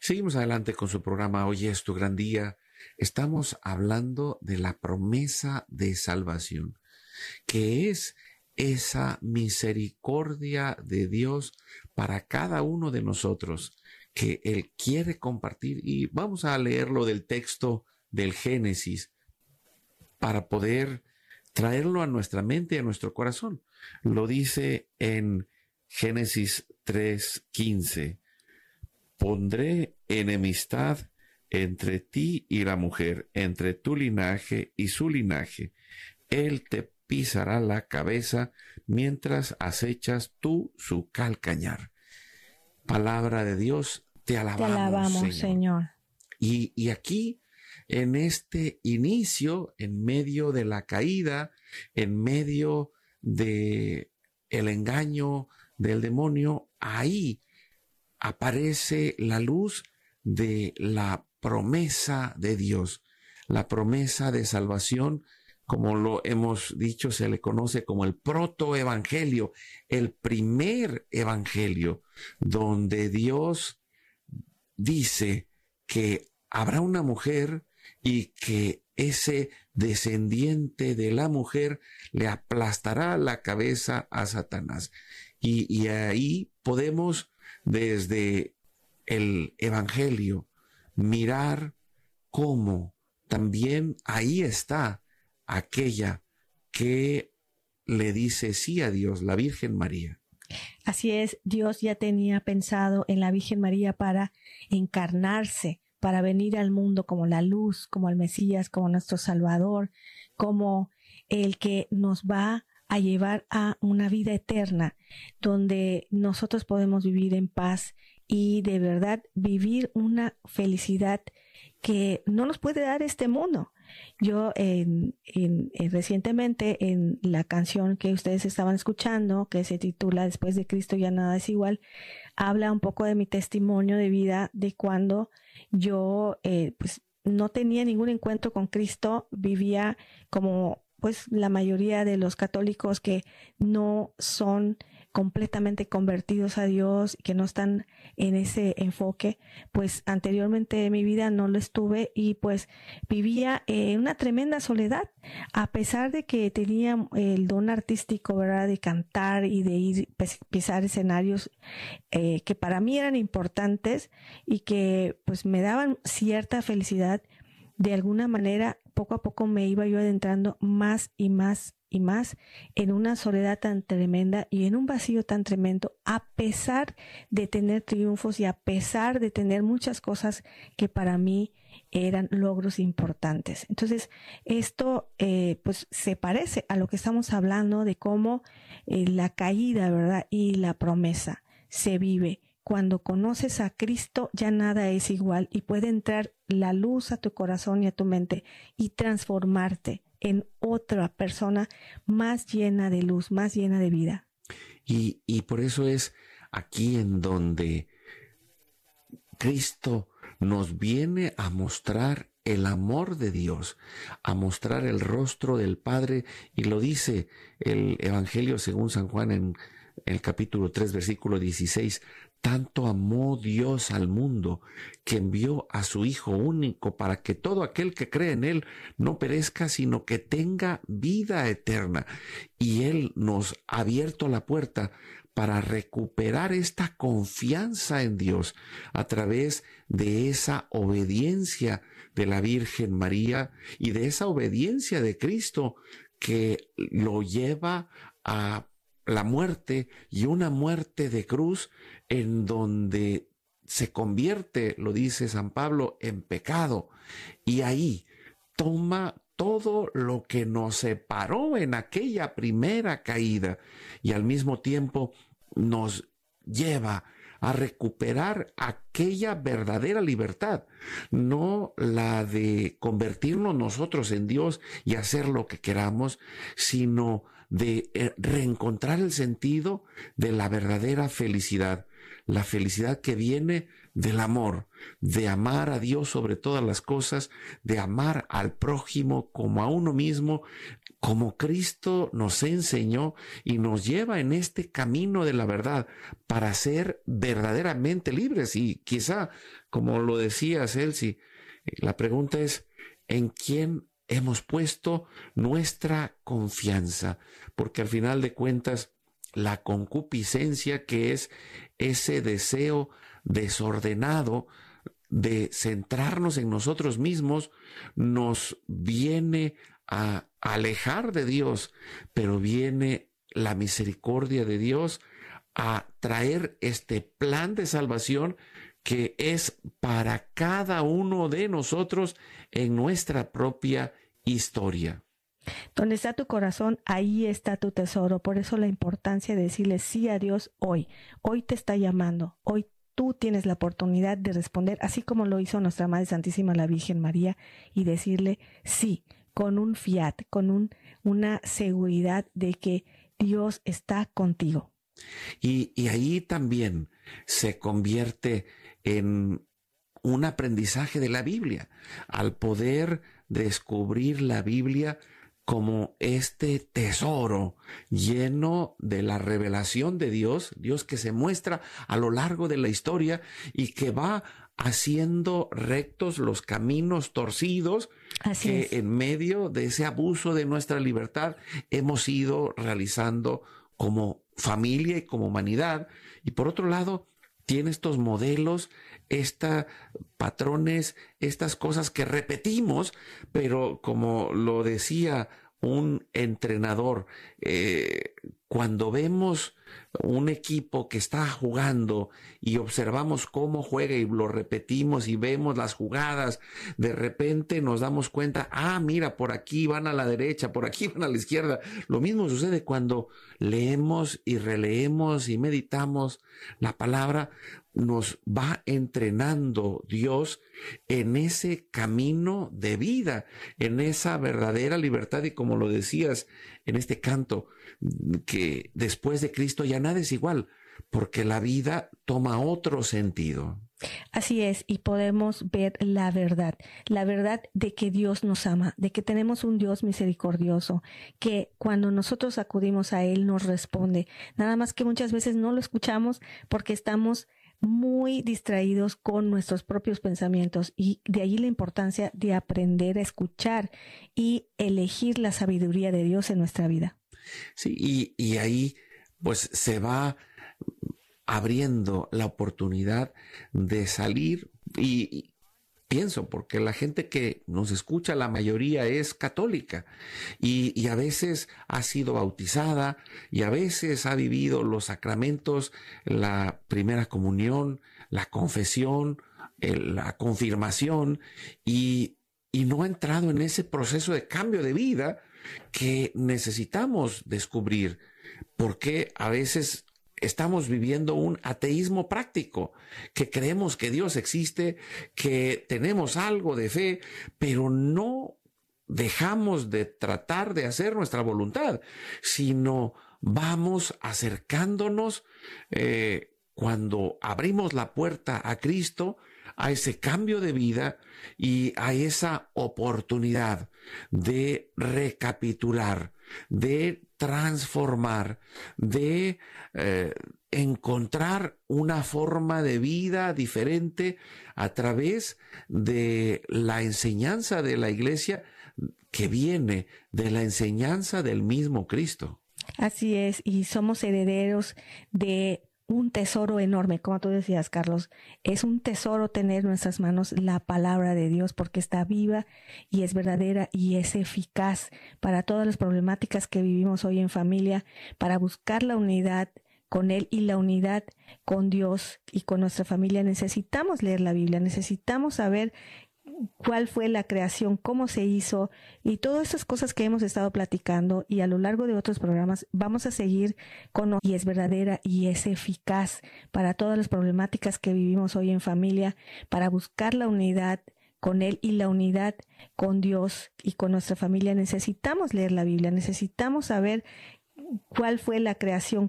Seguimos adelante con su programa Hoy es tu gran día. Estamos hablando de la promesa de salvación, que es esa misericordia de Dios para cada uno de nosotros, que Él quiere compartir. Y vamos a leerlo del texto del Génesis para poder traerlo a nuestra mente y a nuestro corazón. Lo dice en Génesis 3:15. Pondré enemistad entre ti y la mujer, entre tu linaje y su linaje. Él te pisará la cabeza mientras acechas tú su calcañar. Palabra de Dios, te alabamos, Señor. Y aquí, en este inicio, en medio de la caída, en medio de el engaño del demonio, ahí aparece la luz de la promesa de Dios, la promesa de salvación. Como lo hemos dicho, se le conoce como el protoevangelio, el primer evangelio, donde Dios dice que habrá una mujer y que ese descendiente de la mujer le aplastará la cabeza a Satanás. Y ahí podemos, desde el evangelio, mirar cómo también ahí está aquella que le dice sí a Dios, la Virgen María. Así es, Dios ya tenía pensado en la Virgen María para encarnarse, para venir al mundo como la luz, como el Mesías, como nuestro Salvador, como el que nos va a llevar a una vida eterna, donde nosotros podemos vivir en paz y de verdad vivir una felicidad que no nos puede dar este mundo. Yo recientemente en la canción que ustedes estaban escuchando, que se titula Después de Cristo ya nada es igual, habla un poco de mi testimonio de vida, de cuando yo pues no tenía ningún encuentro con Cristo, vivía como pues la mayoría de los católicos que no son completamente convertidos a Dios, que no están en ese enfoque, pues anteriormente en mi vida no lo estuve y pues vivía en una tremenda soledad, a pesar de que tenía el don artístico, ¿verdad?, de cantar y de ir pisar escenarios que para mí eran importantes y que pues me daban cierta felicidad. De alguna manera, poco a poco me iba yo adentrando más y más y más en una soledad tan tremenda y en un vacío tan tremendo, a pesar de tener triunfos y a pesar de tener muchas cosas que para mí eran logros importantes. Entonces, esto pues se parece a lo que estamos hablando de cómo la caída, ¿verdad?, y la promesa se vive. Cuando conoces a Cristo ya nada es igual y puede entrar la luz a tu corazón y a tu mente y transformarte en otra persona más llena de luz, más llena de vida. Y por eso es aquí en donde Cristo nos viene a mostrar el amor de Dios, a mostrar el rostro del Padre, y lo dice el Evangelio según San Juan en el capítulo 3, versículo 16, tanto amó Dios al mundo que envió a su Hijo único para que todo aquel que cree en Él no perezca, sino que tenga vida eterna. Y Él nos ha abierto la puerta para recuperar esta confianza en Dios a través de esa obediencia de la Virgen María y de esa obediencia de Cristo que lo lleva a la muerte, y una muerte de cruz en donde se convierte, lo dice San Pablo, en pecado. Y ahí toma todo lo que nos separó en aquella primera caída y al mismo tiempo nos lleva a recuperar aquella verdadera libertad, no la de convertirnos nosotros en Dios y hacer lo que queramos, sino de reencontrar el sentido de la verdadera felicidad, la felicidad que viene del amor, de amar a Dios sobre todas las cosas, de amar al prójimo como a uno mismo, como Cristo nos enseñó y nos lleva en este camino de la verdad para ser verdaderamente libres. Y quizá, como lo decía Celsi, la pregunta es, ¿en quién hemos puesto nuestra confianza? Porque al final de cuentas, la concupiscencia, que es ese deseo desordenado de centrarnos en nosotros mismos, nos viene a alejar de Dios, pero viene la misericordia de Dios a traer este plan de salvación que es para cada uno de nosotros en nuestra propia historia. Donde está tu corazón, ahí está tu tesoro. Por eso la importancia de decirle sí a Dios hoy. Hoy te está llamando. Hoy tú tienes la oportunidad de responder, así como lo hizo nuestra Madre Santísima, la Virgen María, y decirle sí, con un fiat, con una seguridad de que Dios está contigo. Y ahí también se convierte en un aprendizaje de la Biblia, al poder descubrir la Biblia como este tesoro lleno de la revelación de Dios, Dios que se muestra a lo largo de la historia y que va haciendo rectos los caminos torcidos que en medio de ese abuso de nuestra libertad hemos ido realizando como familia y como humanidad. Y por otro lado, tiene estos modelos, estos patrones, estas cosas que repetimos, pero como lo decía un entrenador, cuando vemos un equipo que está jugando y observamos cómo juega y lo repetimos y vemos las jugadas, de repente nos damos cuenta, mira, por aquí van a la derecha, por aquí van a la izquierda. Lo mismo sucede cuando leemos y releemos y meditamos la palabra. Nos va entrenando Dios en ese camino de vida, en esa verdadera libertad. Y como lo decías en este canto, que después de Cristo ya nada es igual, porque la vida toma otro sentido. Así es, y podemos ver la verdad de que Dios nos ama, de que tenemos un Dios misericordioso, que cuando nosotros acudimos a Él nos responde, nada más que muchas veces no lo escuchamos porque estamos muy distraídos con nuestros propios pensamientos, y de ahí la importancia de aprender a escuchar y elegir la sabiduría de Dios en nuestra vida. Sí, y ahí pues se va abriendo la oportunidad de salir y pienso, porque la gente que nos escucha, la mayoría es católica y a veces ha sido bautizada y a veces ha vivido los sacramentos, la primera comunión, la confesión, la confirmación y no ha entrado en ese proceso de cambio de vida que necesitamos descubrir, porque a veces estamos viviendo un ateísmo práctico, que creemos que Dios existe, que tenemos algo de fe, pero no dejamos de tratar de hacer nuestra voluntad, sino vamos acercándonos cuando abrimos la puerta a Cristo, a ese cambio de vida y a esa oportunidad de recapitular, de transformar, de encontrar una forma de vida diferente a través de la enseñanza de la Iglesia que viene de la enseñanza del mismo Cristo. Así es, y somos herederos de un tesoro enorme, como tú decías, Carlos. Es un tesoro tener en nuestras manos la palabra de Dios, porque está viva y es verdadera y es eficaz para todas las problemáticas que vivimos hoy en familia, para buscar la unidad con Él y la unidad con Dios y con nuestra familia. Necesitamos leer la Biblia, necesitamos saber cuál fue la creación, cómo se hizo y todas esas cosas que hemos estado platicando, y a lo largo de otros programas vamos a seguir con, y es verdadera y es eficaz para todas las problemáticas que vivimos hoy en familia, para buscar la unidad con Él y la unidad con Dios y con nuestra familia. Necesitamos leer la Biblia, necesitamos saber cuál fue la creación,